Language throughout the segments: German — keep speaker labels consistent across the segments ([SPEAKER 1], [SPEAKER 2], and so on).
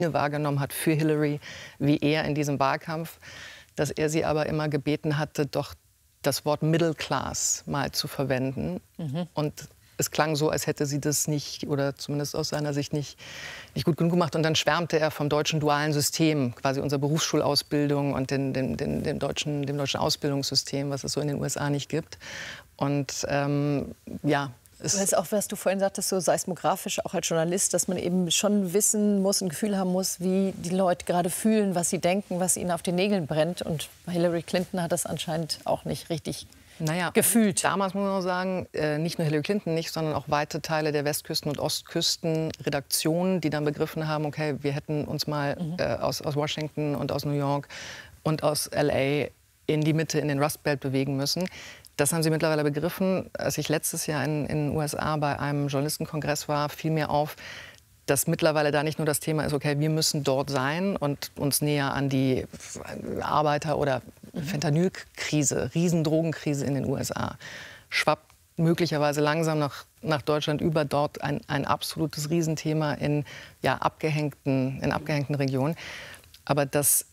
[SPEAKER 1] wahrgenommen hat für Hillary, wie er in diesem Wahlkampf, dass er sie aber immer gebeten hatte, doch das Wort Middle Class mal zu verwenden. Und es klang so, als hätte sie das nicht, oder zumindest aus seiner Sicht nicht gut genug gemacht. Und dann schwärmte er vom deutschen dualen System, quasi unserer Berufsschulausbildung und dem deutschen Ausbildungssystem, was es so in den USA nicht gibt. Und ja.
[SPEAKER 2] Das ist auch, was du vorhin sagtest, so seismografisch, auch als Journalist, dass man eben schon wissen muss, ein Gefühl haben muss, wie die Leute gerade fühlen, was sie denken, was ihnen auf den Nägeln brennt. Und bei Hillary Clinton hat das anscheinend auch nicht richtig gefühlt.
[SPEAKER 1] Damals muss man auch sagen, nicht nur Hillary Clinton nicht, sondern auch weite Teile der Westküsten- und Ostküsten-Redaktionen, die dann begriffen haben, okay, wir hätten uns mal aus Washington und aus New York und aus L.A. in die Mitte, in den Rust Belt bewegen müssen. Das haben sie mittlerweile begriffen. Als ich letztes Jahr in den USA bei einem Journalistenkongress war, fiel mir auf, dass mittlerweile da nicht nur das Thema ist, okay, wir müssen dort sein und uns näher an die Arbeiter- oder Fentanylkrise, Riesendrogenkrise in den USA, schwappt möglicherweise langsam nach Deutschland über, dort ein absolutes Riesenthema in abgehängten Regionen. Aber das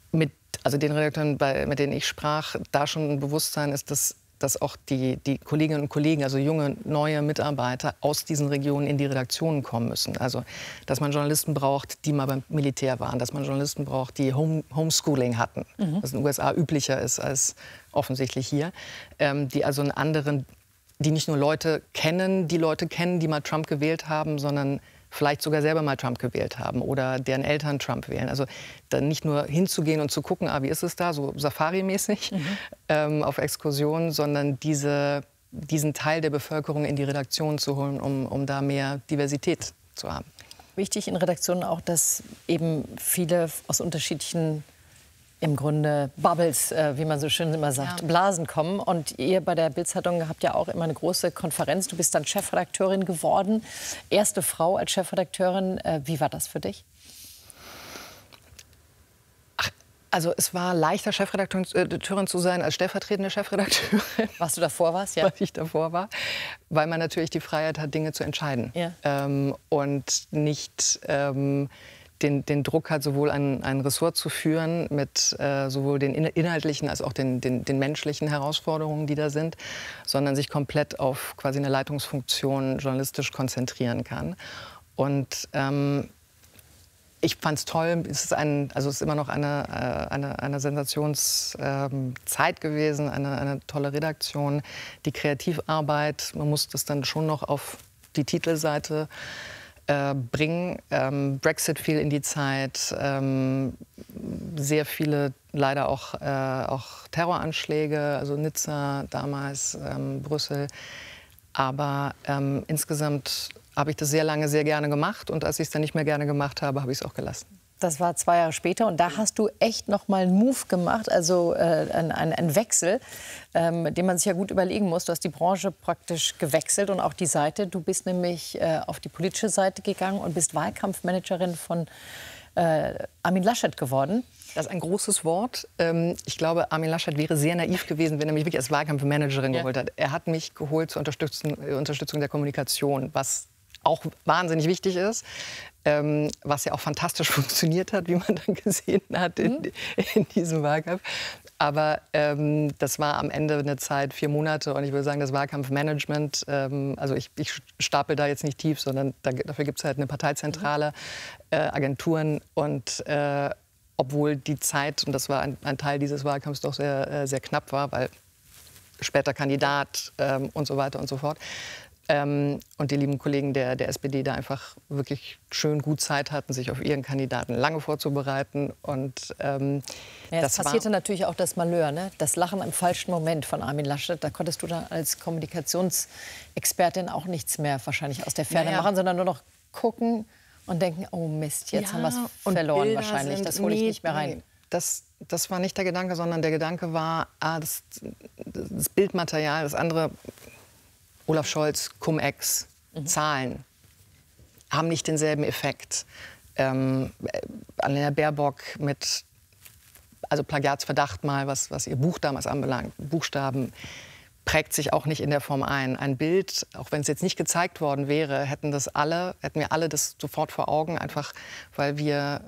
[SPEAKER 1] also den Redakteuren, mit denen ich sprach, da schon ein Bewusstsein ist, dass auch die Kolleginnen und Kollegen, also junge, neue Mitarbeiter aus diesen Regionen in die Redaktionen kommen müssen. Also, dass man Journalisten braucht, die mal beim Militär waren, dass man Journalisten braucht, die Homeschooling hatten, was in den USA üblicher ist als offensichtlich hier, die also einen anderen, die nicht nur Leute kennen, die mal Trump gewählt haben, sondern vielleicht sogar selber mal Trump gewählt haben oder deren Eltern Trump wählen. Also dann nicht nur hinzugehen und zu gucken, wie ist es da, so Safari-mäßig auf Exkursionen, sondern diesen Teil der Bevölkerung in die Redaktion zu holen, um da mehr Diversität zu haben.
[SPEAKER 2] Wichtig in Redaktionen auch, dass eben viele aus unterschiedlichen im Grunde Bubbles, wie man so schön immer sagt, Blasen kommen. Und ihr bei der Bild-Zeitung habt ja auch immer eine große Konferenz. Du bist dann Chefredakteurin geworden, erste Frau als Chefredakteurin. Wie war das für dich?
[SPEAKER 1] Also es war leichter, Chefredakteurin zu sein als stellvertretende Chefredakteurin.
[SPEAKER 2] Was du davor warst, ja?
[SPEAKER 1] Was ich davor war, weil man natürlich die Freiheit hat, Dinge zu entscheiden. Ja. Und nicht den Druck hat, sowohl ein Ressort zu führen mit sowohl den inhaltlichen als auch den menschlichen Herausforderungen, die da sind, sondern sich komplett auf quasi eine Leitungsfunktion journalistisch konzentrieren kann. Und ich fand es toll. Es ist immer noch eine Sensationszeit gewesen, eine tolle Redaktion, die Kreativarbeit. Man muss das dann schon noch auf die Titelseite bringen. Brexit fiel in die Zeit, sehr viele leider auch Terroranschläge, also Nizza damals, Brüssel. Aber insgesamt habe ich das sehr lange sehr gerne gemacht und als ich es dann nicht mehr gerne gemacht habe, habe ich es auch gelassen.
[SPEAKER 2] Das war 2 Jahre später und da hast du echt noch mal einen Move gemacht, also einen Wechsel, den man sich ja gut überlegen muss. Du hast die Branche praktisch gewechselt und auch die Seite. Du bist nämlich auf die politische Seite gegangen und bist Wahlkampfmanagerin von Armin Laschet geworden.
[SPEAKER 1] Das ist ein großes Wort. Ich glaube, Armin Laschet wäre sehr naiv gewesen, wenn er mich wirklich als Wahlkampfmanagerin geholt hat. Er hat mich geholt zur Unterstützung der Kommunikation, was auch wahnsinnig wichtig ist, was ja auch fantastisch funktioniert hat, wie man dann gesehen hat in diesem Wahlkampf. Aber das war am Ende eine Zeit, 4 Monate. Und ich würde sagen, das Wahlkampfmanagement, also ich stapel da jetzt nicht tief, sondern dafür gibt es halt eine Parteizentrale, Agenturen. Und obwohl die Zeit, und das war ein Teil dieses Wahlkampfs, doch sehr, sehr knapp war, weil später Kandidat und so weiter und so fort. Und die lieben Kollegen der SPD da einfach wirklich schön gut Zeit hatten, sich auf ihren Kandidaten lange vorzubereiten. Und
[SPEAKER 2] das passierte natürlich auch das Malheur, ne? Das Lachen im falschen Moment von Armin Laschet. Da konntest du dann als Kommunikationsexpertin auch nichts mehr wahrscheinlich aus der Ferne machen, sondern nur noch gucken und denken, oh Mist, jetzt haben wir es verloren wahrscheinlich. Das hole ich nicht mehr rein.
[SPEAKER 1] Das war nicht der Gedanke, sondern der Gedanke war, das Bildmaterial, das andere, Olaf Scholz, Cum-Ex, Zahlen, haben nicht denselben Effekt. Annalena Baerbock mit Plagiatsverdacht mal, was ihr Buch damals anbelangt, Buchstaben, prägt sich auch nicht in der Form ein. Ein Bild, auch wenn es jetzt nicht gezeigt worden wäre, hätten wir alle das sofort vor Augen, einfach weil wir